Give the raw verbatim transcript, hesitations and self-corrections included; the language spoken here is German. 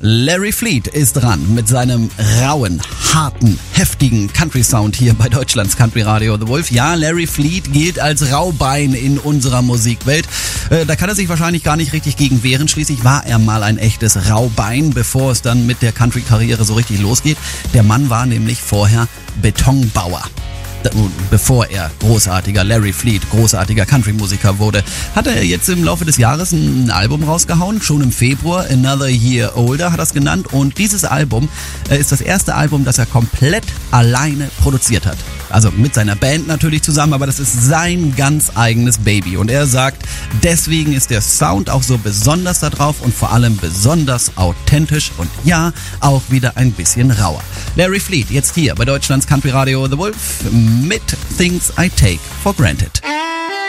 Larry Fleet ist dran mit seinem rauen, harten, heftigen Country-Sound hier bei Deutschlands Country Radio The Wolf. Ja, Larry Fleet gilt als Raubein in unserer Musikwelt. Äh, da kann er sich wahrscheinlich gar nicht richtig gegen wehren. Schließlich war er mal ein echtes Raubein, bevor es dann mit der Country-Karriere so richtig losgeht. Der Mann war nämlich vorher Betonbauer. Bevor er großartiger Larry Fleet, großartiger Country-Musiker wurde, hat er jetzt im Laufe des Jahres ein Album rausgehauen, schon im Februar, Another Year Older hat er es genannt, und dieses Album ist das erste Album, das er komplett alleine produziert hat. Also mit seiner Band natürlich zusammen, aber das ist sein ganz eigenes Baby, und er sagt, deswegen ist der Sound auch so besonders da drauf und vor allem besonders authentisch und ja, auch wieder ein bisschen rauer. Larry Fleet, jetzt hier bei Deutschlands Country Radio The Wolf mit Things I Take for Granted.